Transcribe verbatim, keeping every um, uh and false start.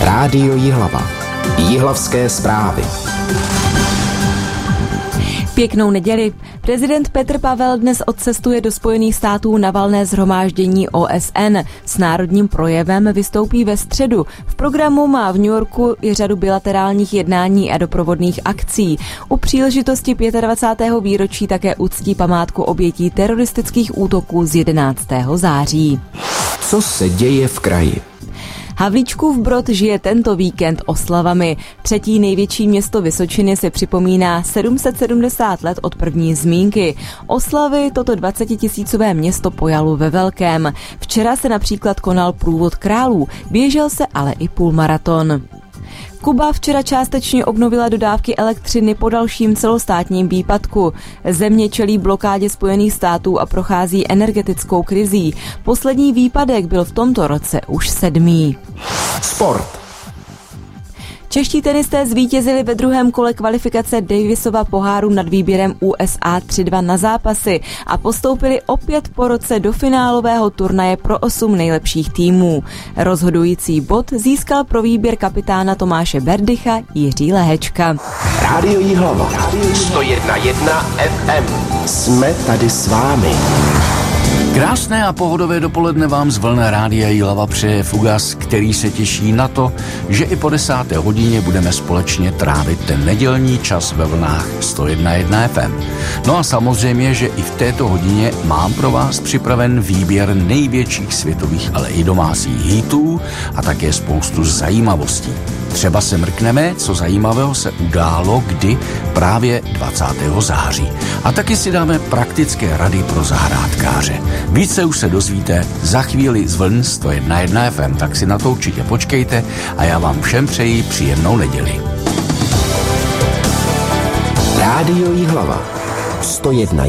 Rádio Jihlava. Jihlavské zprávy. Pěknou neděli. Prezident Petr Pavel dnes odcestuje do Spojených států na valné shromáždění O S N. S národním projevem vystoupí ve středu. V programu má v New Yorku i řadu bilaterálních jednání a doprovodných akcí. U příležitosti dvacátého pátého výročí také uctí památku obětí teroristických útoků z jedenáctého září. Co se děje v kraji? Havlíčkův Brod žije tento víkend oslavami. Třetí největší město Vysočiny si připomíná sedm set sedmdesát let od první zmínky. Oslavy toto dvacetitisícové město pojalo ve velkém. Včera se například konal průvod králů, běžel se ale i půlmaraton. Kuba včera částečně obnovila dodávky elektřiny po dalším celostátním výpadku. Země čelí blokádě Spojených států a prochází energetickou krizí. Poslední výpadek byl v tomto roce už sedmý. Sport. Čeští tenisté zvítězili ve druhém kole kvalifikace Davisova poháru nad výběrem U S A tři dva na zápasy a postoupili opět po roce do finálového turnaje pro osm nejlepších týmů. Rozhodující bod získal pro výběr kapitána Tomáše Berdycha Jiří Lehečka. Rádio Jihlava. sto jedna jedna F M. Jsme tady s vámi. Krásné a pohodové dopoledne vám z vln Rádia Jihlava přeje Fugas, který se těší na to, že i po desáté hodině budeme společně trávit ten nedělní čas ve vlnách sto jedna jedna F M. No a samozřejmě, že i v této hodině mám pro vás připraven výběr největších světových, ale i domácích hitů a také spoustu zajímavostí. Třeba se mrkneme, co zajímavého se událo, kdy právě dvacátého září. A taky si dáme praktické rady pro zahrádkáře. Více už se dozvíte za chvíli z vln sto jedna jedna F M, tak si na to určitě počkejte a já vám všem přeji příjemnou neděli. Rádio Jihlava. sto jedna